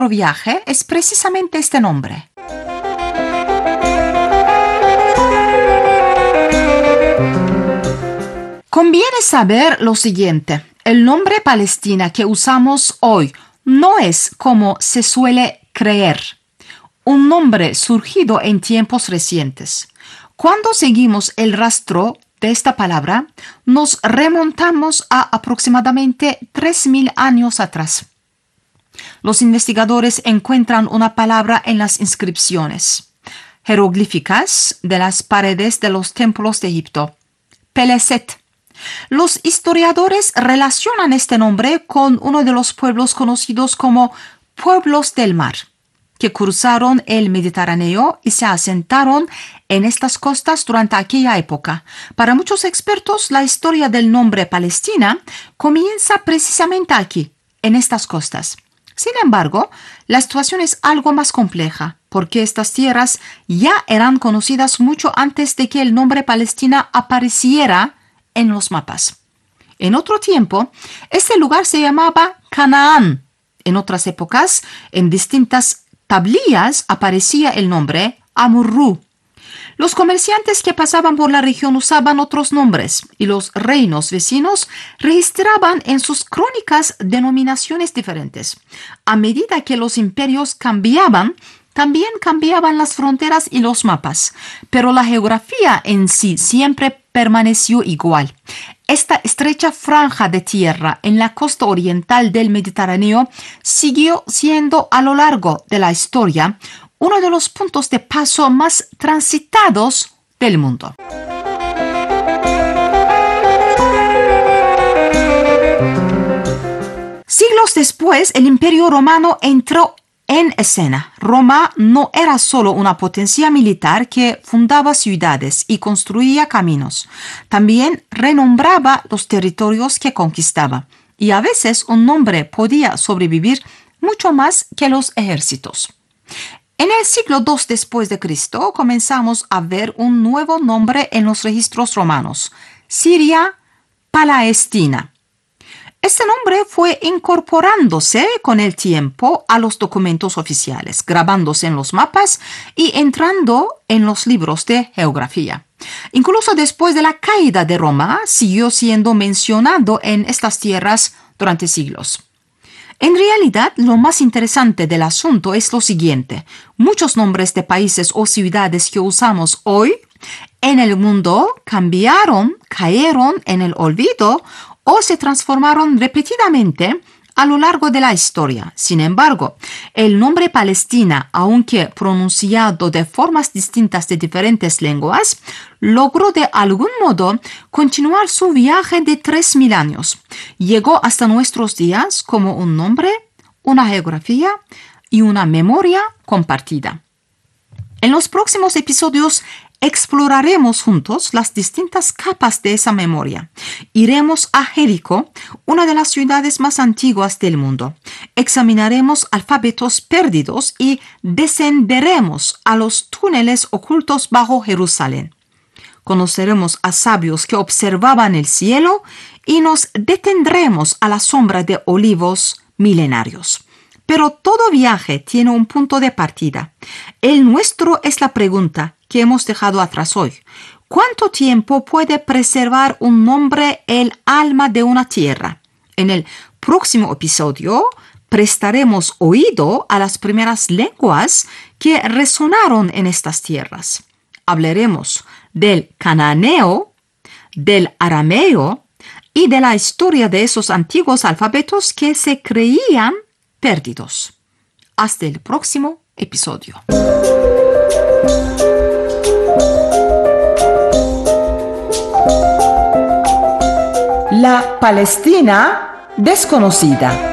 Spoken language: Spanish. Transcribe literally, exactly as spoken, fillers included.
viaje es precisamente este nombre. Conviene saber lo siguiente. El nombre Palestina que usamos hoy no es como se suele creer, un nombre surgido en tiempos recientes. Cuando seguimos el rastro de esta palabra, nos remontamos a aproximadamente tres mil años atrás. Los investigadores encuentran una palabra en las inscripciones jeroglíficas de las paredes de los templos de Egipto, Peleset. Los historiadores relacionan este nombre con uno de los pueblos conocidos como pueblos del mar, que cruzaron el Mediterráneo y se asentaron en estas costas durante aquella época. Para muchos expertos, la historia del nombre Palestina comienza precisamente aquí, en estas costas. Sin embargo, la situación es algo más compleja, porque estas tierras ya eran conocidas mucho antes de que el nombre Palestina apareciera en los mapas. En otro tiempo, este lugar se llamaba Canaán. En otras épocas, en distintas tablillas aparecía el nombre Amurru. Los comerciantes que pasaban por la región usaban otros nombres y los reinos vecinos registraban en sus crónicas denominaciones diferentes. A medida que los imperios cambiaban, también cambiaban las fronteras y los mapas, pero la geografía en sí siempre permaneció igual. Esta estrecha franja de tierra en la costa oriental del Mediterráneo siguió siendo a lo largo de la historia uno de los puntos de paso más transitados del mundo. Siglos después, el Imperio Romano entró en escena. Roma no era solo una potencia militar que fundaba ciudades y construía caminos. También renombraba los territorios que conquistaba. Y a veces un nombre podía sobrevivir mucho más que los ejércitos. En el siglo segundo después de Cristo comenzamos a ver un nuevo nombre en los registros romanos: Siria Palestina. Este nombre fue incorporándose con el tiempo a los documentos oficiales, grabándose en los mapas y entrando en los libros de geografía. Incluso después de la caída de Roma, siguió siendo mencionado en estas tierras durante siglos. En realidad, lo más interesante del asunto es lo siguiente. Muchos nombres de países o ciudades que usamos hoy en el mundo cambiaron, cayeron en el olvido o se transformaron repetidamente a lo largo de la historia. Sin embargo, el nombre Palestina, aunque pronunciado de formas distintas de diferentes lenguas, logró de algún modo continuar su viaje de tres mil años. Llegó hasta nuestros días como un nombre, una geografía y una memoria compartida. En los próximos episodios exploraremos juntos las distintas capas de esa memoria. Iremos a Jericó, una de las ciudades más antiguas del mundo. Examinaremos alfabetos perdidos y descenderemos a los túneles ocultos bajo Jerusalén. Conoceremos a sabios que observaban el cielo y nos detendremos a la sombra de olivos milenarios. Pero todo viaje tiene un punto de partida. El nuestro es la pregunta que hemos dejado atrás hoy. ¿Cuánto tiempo puede preservar un nombre el alma de una tierra? En el próximo episodio prestaremos oído a las primeras lenguas que resonaron en estas tierras. Hablaremos del cananeo, del arameo y de la historia de esos antiguos alfabetos que se creían perdidos. Hasta el próximo episodio. La Palestina desconocida.